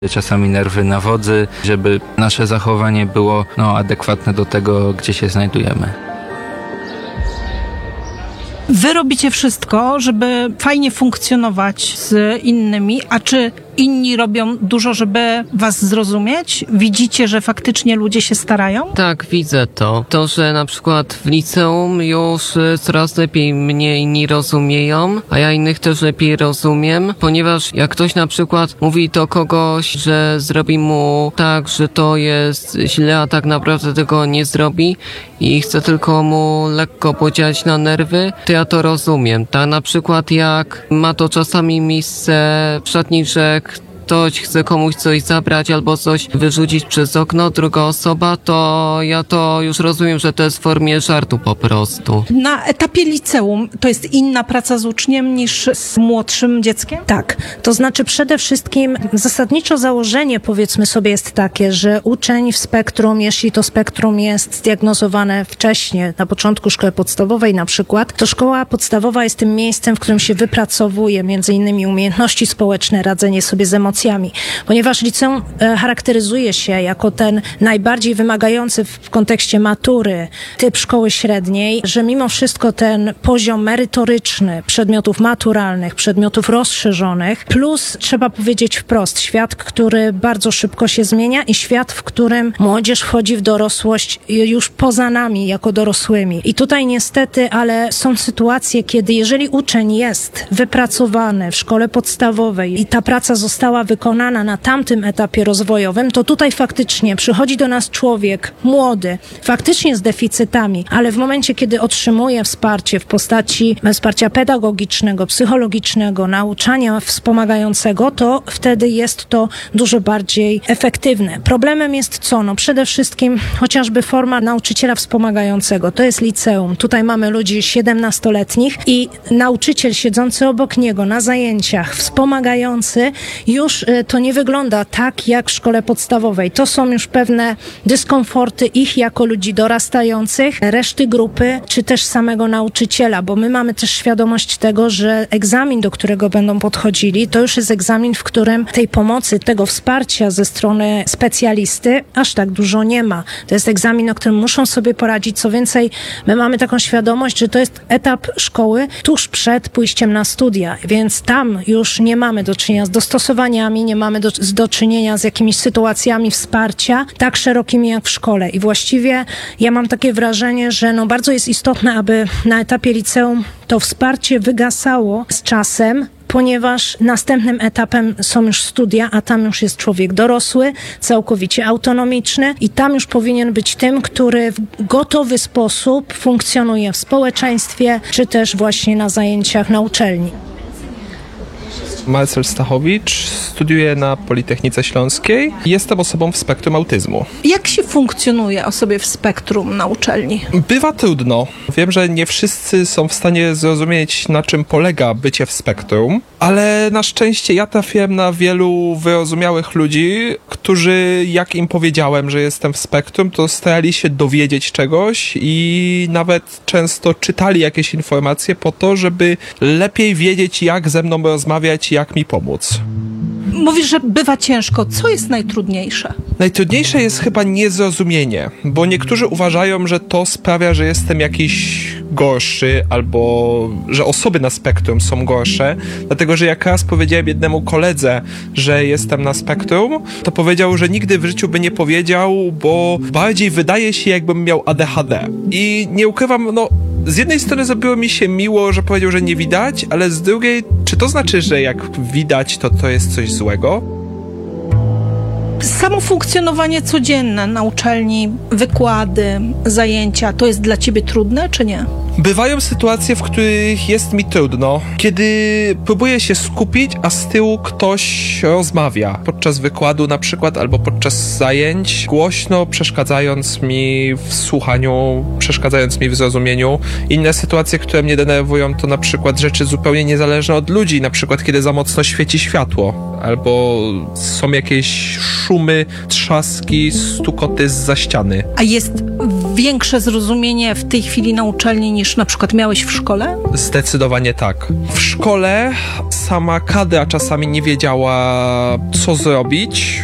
czasami nerwy na wodzy, żeby nasze zachowanie było adekwatne do tego, gdzie się znajdujemy. Wy robicie wszystko, żeby fajnie funkcjonować z innymi, a czy inni robią dużo, żeby was zrozumieć? Widzicie, że faktycznie ludzie się starają? Tak, widzę to. To, że na przykład w liceum już coraz lepiej mnie inni rozumieją, a ja innych też lepiej rozumiem, ponieważ jak ktoś na przykład mówi do kogoś, że zrobi mu tak, że to jest źle, a tak naprawdę tego nie zrobi i chce tylko mu lekko podziałać na nerwy, to ja to rozumiem. Tak na przykład jak ma to czasami miejsce w szatni, że ktoś chce komuś coś zabrać albo coś wyrzucić przez okno, druga osoba, to ja to już rozumiem, że to jest w formie żartu po prostu. Na etapie liceum to jest inna praca z uczniem niż z młodszym dzieckiem? Tak, to znaczy przede wszystkim zasadniczo założenie, powiedzmy sobie, jest takie, że uczeń w spektrum, jeśli to spektrum jest zdiagnozowane wcześniej, na początku szkoły podstawowej na przykład, to szkoła podstawowa jest tym miejscem, w którym się wypracowuje między innymi umiejętności społeczne, radzenie sobie z emocjami, ponieważ liceum charakteryzuje się jako ten najbardziej wymagający w kontekście matury typ szkoły średniej, że mimo wszystko ten poziom merytoryczny przedmiotów maturalnych, przedmiotów rozszerzonych, plus trzeba powiedzieć wprost, świat, który bardzo szybko się zmienia i świat, w którym młodzież wchodzi w dorosłość już poza nami jako dorosłymi. I tutaj niestety, ale są sytuacje, kiedy jeżeli uczeń jest wypracowany w szkole podstawowej i ta praca została wykonana na tamtym etapie rozwojowym, to tutaj faktycznie przychodzi do nas człowiek młody, faktycznie z deficytami, ale w momencie, kiedy otrzymuje wsparcie w postaci wsparcia pedagogicznego, psychologicznego, nauczania wspomagającego, to wtedy jest to dużo bardziej efektywne. Problemem jest co? No przede wszystkim chociażby forma nauczyciela wspomagającego. To jest liceum. Tutaj mamy ludzi 17-letnich i nauczyciel siedzący obok niego na zajęciach wspomagający już to nie wygląda tak jak w szkole podstawowej. To są już pewne dyskomforty ich jako ludzi dorastających, reszty grupy, czy też samego nauczyciela, bo my mamy też świadomość tego, że egzamin, do którego będą podchodzili, to już jest egzamin, w którym tej pomocy, tego wsparcia ze strony specjalisty aż tak dużo nie ma. To jest egzamin, o którym muszą sobie poradzić. Co więcej, my mamy taką świadomość, że to jest etap szkoły tuż przed pójściem na studia, więc tam już nie mamy do czynienia z dostosowaniami, nie mamy do czynienia z jakimiś sytuacjami wsparcia tak szerokimi jak w szkole. I właściwie ja mam takie wrażenie, że bardzo jest istotne, aby na etapie liceum to wsparcie wygasało z czasem, ponieważ następnym etapem są już studia, a tam już jest człowiek dorosły, całkowicie autonomiczny i tam już powinien być tym, który w gotowy sposób funkcjonuje w społeczeństwie, czy też właśnie na zajęciach na uczelni. Marcel Stachowicz, studiuję na Politechnice Śląskiej. Jestem osobą w spektrum autyzmu. Jak się funkcjonuje osobie w spektrum na uczelni? Bywa trudno. Wiem, że nie wszyscy są w stanie zrozumieć, na czym polega bycie w spektrum, ale na szczęście ja trafiłem na wielu wyrozumiałych ludzi, którzy, jak im powiedziałem, że jestem w spektrum, to starali się dowiedzieć czegoś i nawet często czytali jakieś informacje po to, żeby lepiej wiedzieć, jak ze mną rozmawiać, jak mi pomóc. Mówisz, że bywa ciężko. Co jest najtrudniejsze? Najtrudniejsze jest chyba niezrozumienie, bo niektórzy uważają, że to sprawia, że jestem jakiś gorszy albo że osoby na spektrum są gorsze, dlatego że jak raz powiedziałem jednemu koledze, że jestem na spektrum, to powiedział, że nigdy w życiu by nie powiedział, bo bardziej wydaje się, jakbym miał ADHD. I nie ukrywam, z jednej strony zrobiło mi się miło, że powiedział, że nie widać, ale z drugiej, czy to znaczy, że jak widać, to jest coś złego? Samo funkcjonowanie codzienne na uczelni, wykłady, zajęcia, to jest dla ciebie trudne, czy nie? Bywają sytuacje, w których jest mi trudno, kiedy próbuję się skupić, a z tyłu ktoś rozmawia. Podczas wykładu na przykład, albo podczas zajęć, głośno przeszkadzając mi w słuchaniu, przeszkadzając mi w zrozumieniu. Inne sytuacje, które mnie denerwują, to na przykład rzeczy zupełnie niezależne od ludzi, na przykład kiedy za mocno świeci światło, albo są jakieś szumy, trzaski, stukoty zza ściany. A jest większe zrozumienie w tej chwili na uczelni niż na przykład miałeś w szkole? Zdecydowanie tak. W szkole sama kadra czasami nie wiedziała, co zrobić.